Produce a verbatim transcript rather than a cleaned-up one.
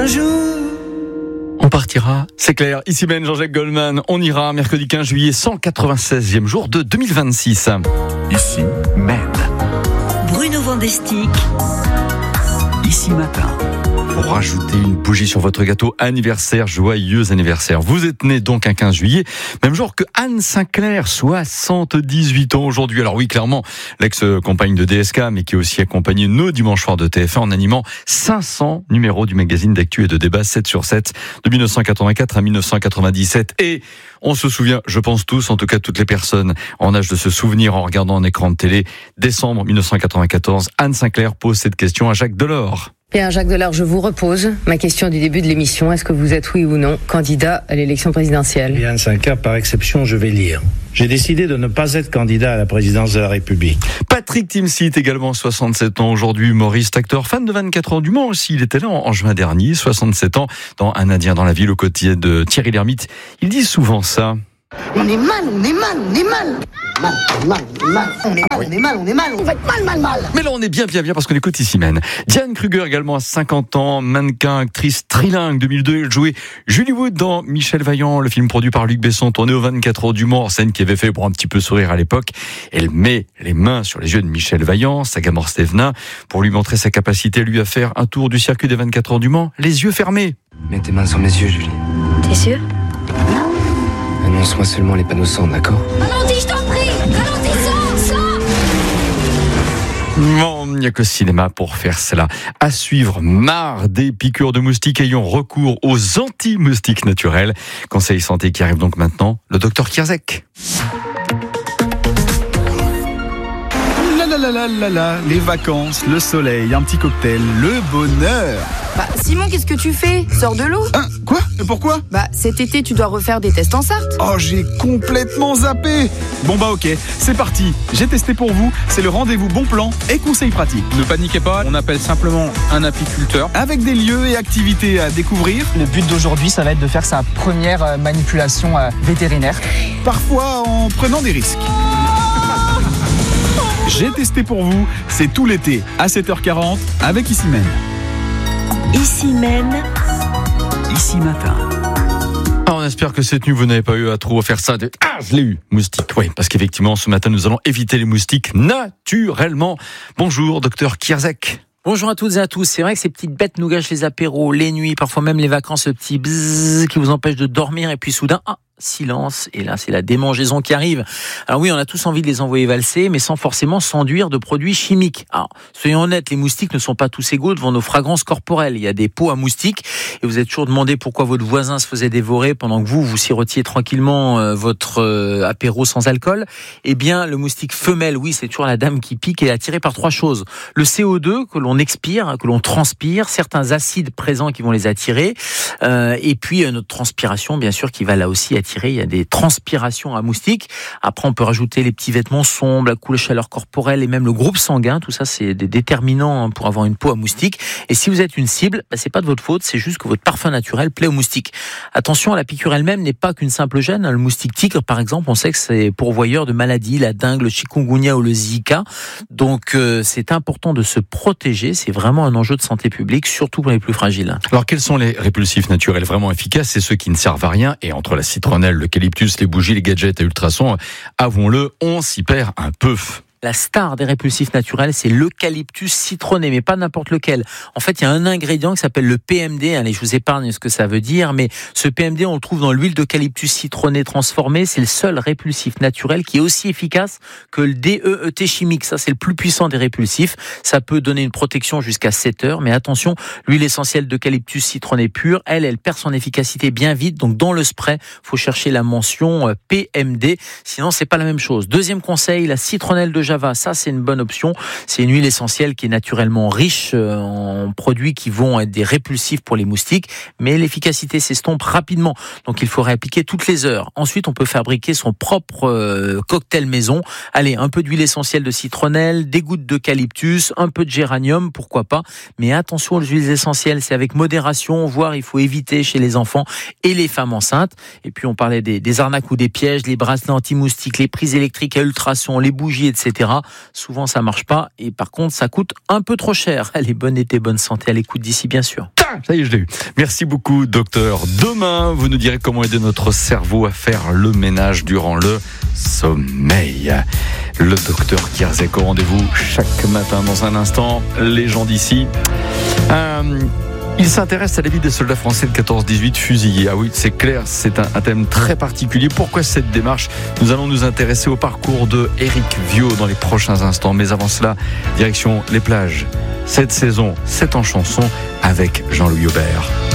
jour. On partira, c'est clair. Ici Ben, Jean-Jacques Goldman. On ira mercredi quinze juillet, cent quatre-vingt-seizième jour de deux mille vingt-six. Ici Men. Bruno Vandestick. Ici Matin. Pour rajouter une bougie sur votre gâteau anniversaire, joyeux anniversaire. Vous êtes né donc un quinze juillet, même jour que Anne Sinclair, soixante-dix-huit ans aujourd'hui. Alors oui, clairement, l'ex-compagne de D S K, mais qui a aussi accompagné nos dimanches soirs de T F un en animant cinq cents numéros du magazine d'actu et de débat sept sur sept de dix-neuf cent quatre-vingt-quatre à dix-neuf cent quatre-vingt-dix-sept. Et on se souvient, je pense tous, en tout cas toutes les personnes en âge de se souvenir en regardant un écran de télé, décembre dix-neuf cent quatre-vingt-quatorze, Anne Sinclair pose cette question à Jacques Delors. Bien, Jacques Delors, je vous repose ma question du début de l'émission. Est-ce que vous êtes, oui ou non, candidat à l'élection présidentielle ? Yann Sinclair, par exception, je vais lire. J'ai décidé de ne pas être candidat à la présidence de la République. Patrick Timsit, également soixante-sept ans aujourd'hui, humoriste, acteur, fan de vingt-quatre heures du Mans aussi. Il était là en, en juin dernier, soixante-sept ans, dans Un Indien dans la ville, aux côtés de Thierry Lhermitte. Il dit souvent ça. On est mal, on est mal, on est mal. Mal, mal, mal. On est mal, on est mal, on est mal. On va être mal, mal, mal. Mais là, on est bien, bien, bien, parce qu'on écoute ici, man. Diane Kruger, également à cinquante ans, mannequin, actrice trilingue. deux mille deux, elle jouait Julie Wood dans Michel Vaillant, le film produit par Luc Besson, tourné aux vingt-quatre heures du Mans, scène qui avait fait pour un petit peu sourire à l'époque. Elle met les mains sur les yeux de Michel Vaillant, Sagamore Stevenin, pour lui montrer sa capacité, lui, à faire un tour du circuit des vingt-quatre heures du Mans, les yeux fermés. Mets tes mains sur mes yeux, Julie. T'es sûr ? Annonce-moi seulement les panneaux sang, d'accord ? Ralentis, je t'en prie. Ralentis, ça, ça. Non, il n'y a que cinéma pour faire cela. À suivre, marre des piqûres de moustiques, ayant recours aux anti-moustiques naturels. Conseil santé qui arrive donc maintenant, le docteur Kierzek. La la la la la, les vacances, le soleil, un petit cocktail, le bonheur. Bah Simon, qu'est-ce que tu fais ? Sors de l'eau. Hein, quoi ? Pourquoi ? Bah cet été, tu dois refaire des tests en Sarthe. Oh, j'ai complètement zappé. Bon bah ok, c'est parti. J'ai testé pour vous, c'est le rendez-vous bon plan et conseils pratiques. Ne paniquez pas, on appelle simplement un apiculteur avec des lieux et activités à découvrir. Le but d'aujourd'hui, ça va être de faire sa première manipulation vétérinaire. Parfois en prenant des risques. J'ai testé pour vous, c'est tout l'été à sept heures quarante avec Ici Men. Ici Men. Ici Matin. Ah, on espère que cette nuit, vous n'avez pas eu à trop faire ça. De... Ah, je l'ai eu, moustique. Oui, parce qu'effectivement, ce matin, nous allons éviter les moustiques naturellement. Bonjour, docteur Kierzek. Bonjour à toutes et à tous. C'est vrai que ces petites bêtes nous gâchent les apéros, les nuits, parfois même les vacances, ce petit bzzz qui vous empêche de dormir et puis soudain, ah, silence, et là c'est la démangeaison qui arrive. Alors oui, on a tous envie de les envoyer valser, mais sans forcément s'enduire de produits chimiques. Alors, soyons honnêtes, les moustiques ne sont pas tous égaux devant nos fragrances corporelles. Il y a des pots à moustiques, et vous êtes toujours demandé pourquoi votre voisin se faisait dévorer pendant que vous, vous sirotiez tranquillement euh, votre euh, apéro sans alcool. Eh bien, le moustique femelle, oui, c'est toujours la dame qui pique et est attirée par trois choses. Le C O deux que l'on expire, que l'on transpire, certains acides présents qui vont les attirer, euh, et puis euh, notre transpiration, bien sûr, qui va là aussi attirer. Il y a des transpirations à moustiques. Après, on peut rajouter les petits vêtements sombres, la couleur chaleur corporelle et même le groupe sanguin. Tout ça, c'est des déterminants pour avoir une peau à moustiques. Et si vous êtes une cible, bah, c'est pas de votre faute, c'est juste que votre parfum naturel plaît aux moustiques. Attention, la piqûre elle-même n'est pas qu'une simple gêne. Le moustique tigre, par exemple, on sait que c'est pourvoyeur de maladies, la dengue, le chikungunya ou le zika. Donc, euh, c'est important de se protéger. C'est vraiment un enjeu de santé publique, surtout pour les plus fragiles. Alors, quels sont les répulsifs naturels vraiment efficaces ? C'est ceux qui ne servent à rien. Et entre la citronnelle, l'eucalyptus, les bougies, les gadgets à ultrasons, avouons-le, on s'y perd un peu. La star des répulsifs naturels, c'est l'eucalyptus citronné, mais pas n'importe lequel. En fait, il y a un ingrédient qui s'appelle le P M D. Allez, je vous épargne ce que ça veut dire, mais ce P M D, on le trouve dans l'huile d'eucalyptus citronné transformée. C'est le seul répulsif naturel qui est aussi efficace que le D E E T chimique. Ça, c'est le plus puissant des répulsifs. Ça peut donner une protection jusqu'à sept heures, mais attention, l'huile essentielle d'eucalyptus citronné pure, elle, elle perd son efficacité bien vite. Donc, dans le spray, faut chercher la mention P M D. Sinon, c'est pas la même chose. Deuxième conseil, la citronnelle de Java, ça c'est une bonne option. C'est une huile essentielle qui est naturellement riche en produits qui vont être des répulsifs pour les moustiques, mais l'efficacité s'estompe rapidement. Donc il faut réappliquer toutes les heures. Ensuite, on peut fabriquer son propre euh, cocktail maison. Allez, un peu d'huile essentielle de citronnelle, des gouttes d'eucalyptus, un peu de géranium, pourquoi pas. Mais attention aux huiles essentielles, c'est avec modération, voire il faut éviter chez les enfants et les femmes enceintes. Et puis on parlait des, des arnaques ou des pièges, les bracelets anti-moustiques, les prises électriques à ultrasons, les bougies, et cetera. cetera. Souvent, ça marche pas et par contre, ça coûte un peu trop cher. Allez, bon été, bonne santé à l'écoute d'ici, bien sûr. Ça y est, je l'ai eu. Merci beaucoup, docteur. Demain, vous nous direz comment aider notre cerveau à faire le ménage durant le sommeil. Le docteur Kierzek au rendez-vous chaque matin. Dans un instant, les gens d'ici. Euh, il s'intéresse à la vie des soldats français de quatorze dix-huit fusillés. Ah oui, c'est clair, c'est un, un thème très particulier. Pourquoi cette démarche ? Nous allons nous intéresser au parcours de Éric Viau dans les prochains instants. Mais avant cela, direction les plages. Cette saison, c'est en chanson avec Jean-Louis Aubert.